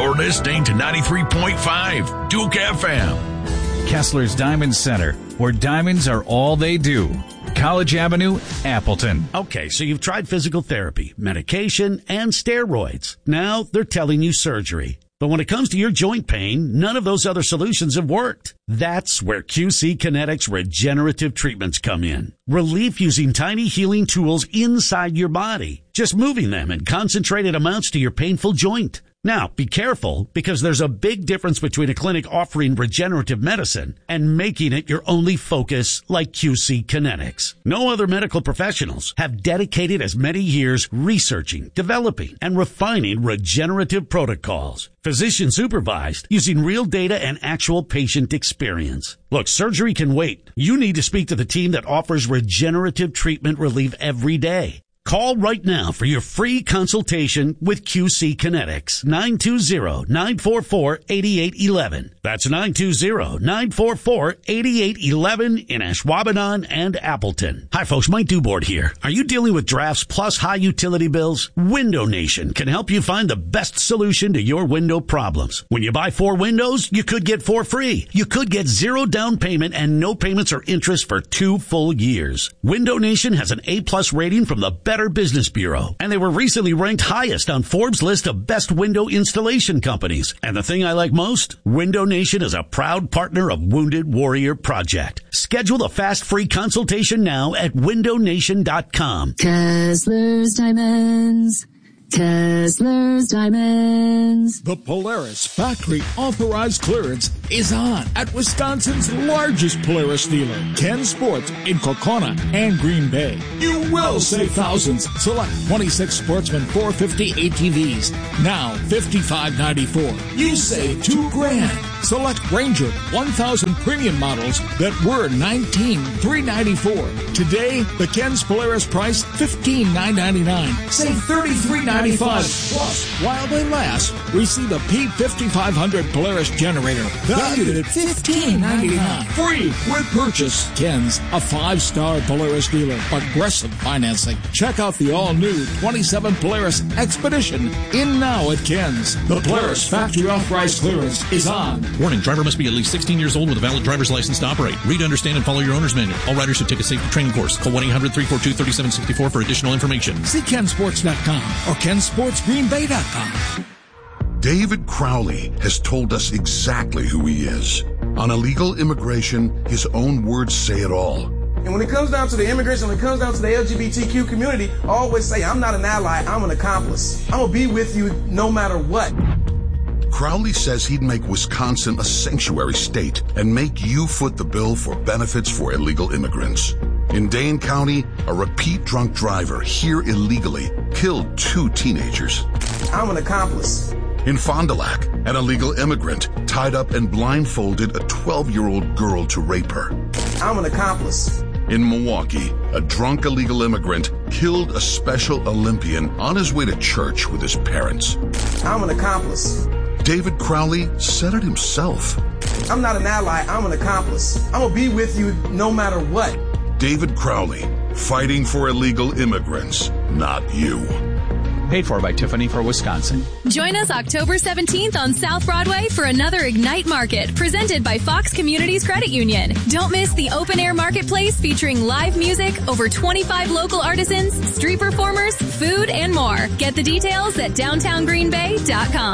You're listening to 93.5 Duke FM. Kessler's Diamond Center, where diamonds are all they do. College Avenue, Appleton. Okay, so you've tried physical therapy, medication, and steroids. Now they're telling you surgery. But when it comes to your joint pain, none of those other solutions have worked. That's where QC Kinetics regenerative treatments come in. Relief using tiny healing tools inside your body. Just moving them in concentrated amounts to your painful joint. Now, be careful, because there's a big difference between a clinic offering regenerative medicine and making it your only focus like QC Kinetics. No other medical professionals have dedicated as many years researching, developing, and refining regenerative protocols. Physician supervised, using real data and actual patient experience. Look, surgery can wait. You need to speak to the team that offers regenerative treatment relief every day. Call right now for your free consultation with QC Kinetics. 920-944-8811. That's 920-944-8811 in Ashwaubenon and Appleton. Hi folks, Mike Duboard here. Are you dealing with drafts plus high utility bills? Window Nation can help you find the best solution to your window problems. When you buy 4 windows, you could get 4 free. You could get 0 down payment and no payments or interest for 2 full years. Window Nation has an A+ rating from the Better Business Bureau, and they were recently ranked highest on Forbes' list of best window installation companies. And the thing I like most, Window Nation is a proud partner of Wounded Warrior Project. Schedule a fast free consultation now at windownation.com. Kessler's Diamonds. Kessler's Diamonds. The Polaris factory authorized clearance is on at Wisconsin's largest Polaris dealer, Ken Sports in Kokona and Green Bay. You will save thousands. Select 26 Sportsman 450 ATVs, now $55.94. You save $2,000. Select Ranger 1000 premium models that were $19,394. Today, the Ken's Polaris price $15,999. Save $33.95. Plus, while they last, receive a P5500 Polaris generator valued at $15.99. Free with purchase. Ken's, a 5-star Polaris dealer. Aggressive financing. Check out the all-new 27 Polaris Expedition in now at Ken's. The Polaris factory authorized clearance is on. Warning, driver must be at least 16 years old with a valid driver's license to operate. Read, understand, and follow your owner's manual. All riders should take a safety training course. Call 1-800-342-3764 for additional information. See KenSports.com or KenSportsGreenBay.com. David Crowley has told us exactly who he is. On illegal immigration, his own words say it all. And when it comes down to the immigration, when it comes down to the LGBTQ community, I always say, I'm not an ally, I'm an accomplice. I'm going to be with you no matter what. Crowley says he'd make Wisconsin a sanctuary state and make you foot the bill for benefits for illegal immigrants. In Dane County, a repeat drunk driver here illegally killed 2 teenagers. I'm an accomplice. In Fond du Lac, an illegal immigrant tied up and blindfolded a 12-year-old girl to rape her. I'm an accomplice. In Milwaukee, a drunk illegal immigrant killed a Special Olympian on his way to church with his parents. I'm an accomplice. David Crowley said it himself. I'm not an ally, I'm an accomplice. I'm going to be with you no matter what. David Crowley, fighting for illegal immigrants, not you. Paid for by Tiffany for Wisconsin. Join us October 17th on South Broadway for another Ignite Market presented by Fox Communities Credit Union. Don't miss the open-air marketplace featuring live music, over 25 local artisans, street performers, food, and more. Get the details at downtowngreenbay.com.